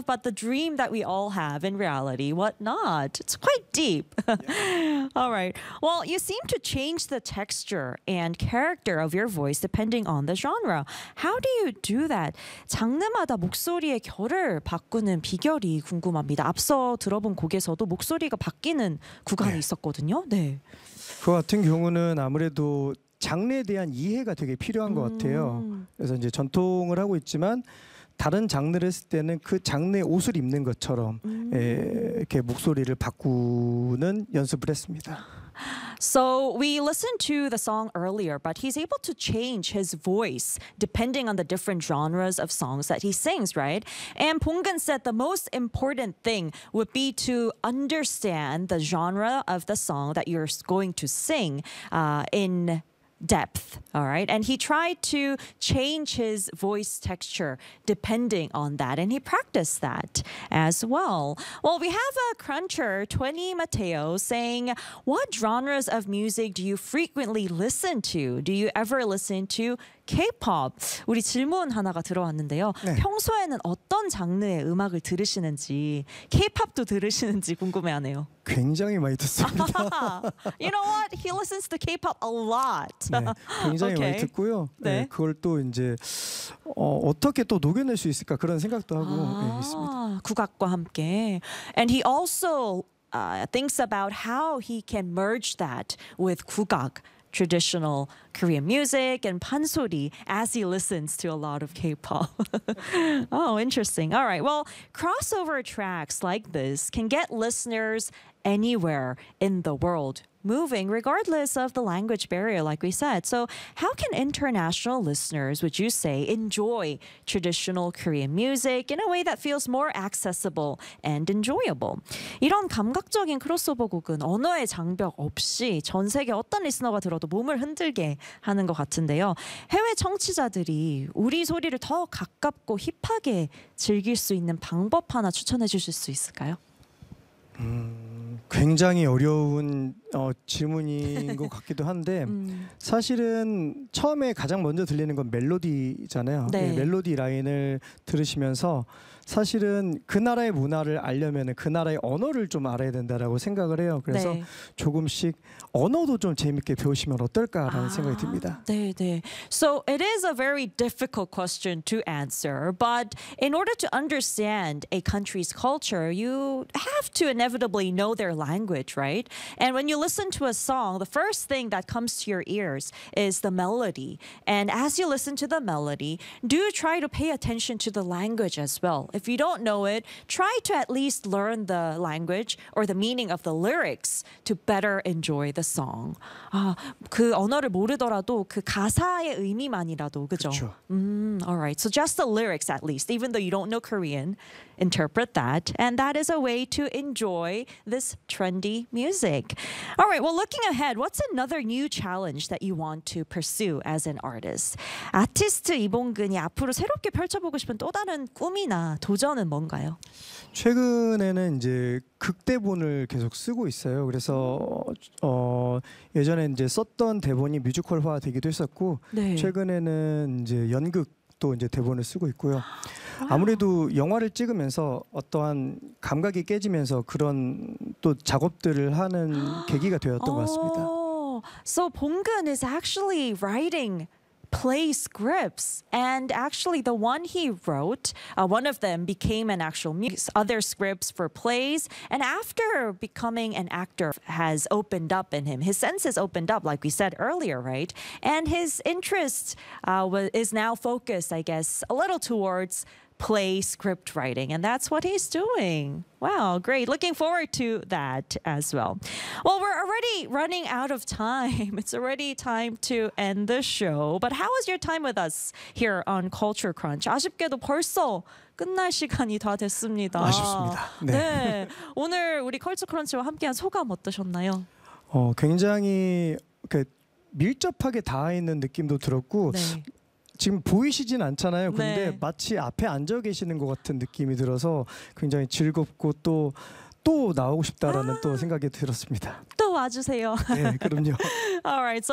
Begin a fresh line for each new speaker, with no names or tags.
but the dream that we all have in reality, what not? It's quite deep. All right. Well, you seem to change the texture and character of your voice depending on the genre. How do you do that? 장르마다 목소리의 결을 바꾸는 비결이 궁금합니다. 앞서 들어본 곡에서도 목소리가 바뀌는 구간이 있었거든요. 네.
그 같은 경우는 아무래도 장르에 대한 이해가 되게 필요한 것 같아요. 그래서 이제 전통을 하고 있지만 다른 장르를 했을 때는 그 장르의 옷을 입는 것처럼 이렇게 목소리를 바꾸는 연습을 했습니다.
So we listened to the song earlier, but he's able to change his voice depending on the different genres of songs that he sings, right? And Ponggeun said the most important thing would be to understand the genre of the song that you're going to sing in depth, all right? And he tried to change his voice texture depending on that, and he practiced that as well. Well, we have a cruncher, 20 Mateo, saying, what genres of music do you frequently listen to? Do you ever listen to K-pop? 우리 질문 하나가 들어왔는데요.
네.
평소에는 어떤 장르의 음악을 들으시는지, K-pop도 들으시는지 궁금해하네요.
굉장히 많이 듣습니다.
You know what? He listens to K-pop a lot.
네, 굉장히
Okay.
많이 듣고요.
네.
네, 그걸 또 이제 어떻게 또 녹여낼 수 있을까 그런 생각도 하고 있습니다.
국악과 함께. And he also thinks about how he can merge that with 국악, traditional Korean music, and pansori as he listens to a lot of K-pop. Oh, interesting. All right. Well, crossover tracks like this can get listeners anywhere in the world moving regardless of the language barrier, like we said. So how can international listeners, would you say, enjoy traditional Korean music in a way that feels more accessible and enjoyable? 이런 감각적인 크로스오버 곡은 언어의 장벽 없이 전 세계 어떤 리스너가 들어도 몸을 흔들게 하는 것 같은데요. 해외 청취자들이 우리 소리를 더 가깝고 힙하게 즐길 수 있는 방법 하나 추천해 주실 수 있을까요?
굉장히 어려운 질문인 것 같기도 한데 사실은 처음에 가장 먼저 들리는 건 멜로디잖아요.
네.
네, 멜로디 라인을 들으시면서 사실은 그 나라의 문화를 알려면 그 나라의 언어를 좀 알아야 된다라고 생각을 해요. 그래서
네.
조금씩 언어도 좀 재밌게 배우시면 어떨까라는 생각이 듭니다.
네, 네. So it is a very difficult question to answer, but in order to understand a country's culture, you have to inevitably know their language, right? And when you listen to a song, the first thing that comes to your ears is the melody. And as you listen to the melody, do try to pay attention to the language as well. If you don't know it, try to at least learn the language or the meaning of the lyrics to better enjoy the song. 그 언어를 모르더라도 그 가사의 의미만이라도, 그죠?
그렇죠.
All right. So just the lyrics at least, even though you don't know Korean, interpret that. And that is a way to enjoy this trendy music. All right. Well, looking ahead, what's another new challenge that you want to pursue as an artist? 아티스트 이봉근이 앞으로 새롭게 펼쳐보고 싶은 또 다른 꿈이나 도전은 뭔가요?
최근에는 이제 극대본을 계속 쓰고 있어요. 그래서 예전에 이제 썼던 대본이 뮤지컬화 되기도 했었고
네.
최근에는 이제 연극도 이제 대본을 쓰고 있고요. 아무래도 영화를 찍으면서 어떠한 감각이 깨지면서 그런 또 작업들을 하는 계기가 되었던 것 같습니다.
So Ponggeun is actually writing play scripts, and actually the one he wrote, one of them became an actual other scripts for plays, and after becoming an actor has opened up in him, his senses opened up, like we said earlier, right? And his interest is now focused, I guess, a little towards play script writing, and that's what he's doing. Wow, great. Looking forward to that as well. Well, we're already running out of time. It's already time to end the show. But how was your time with us here on Culture Crunch? 아쉽게도 벌써 끝날 시간이 다 됐습니다.
아쉽습니다. 네.
네. 오늘 우리 컬처 크런치와 함께한 소감 어떠셨나요?
굉장히 밀접하게 닿아 있는 느낌도 들었고
네.
지금 보이시진 않잖아요. 근데
네.
마치 앞에 앉아 계시는 것 같은 느낌이 들어서 굉장히 즐겁고 또 나오고 싶다라는 또 생각이 들었습니다.
또 와주세요.
네, 그럼요.
All right. So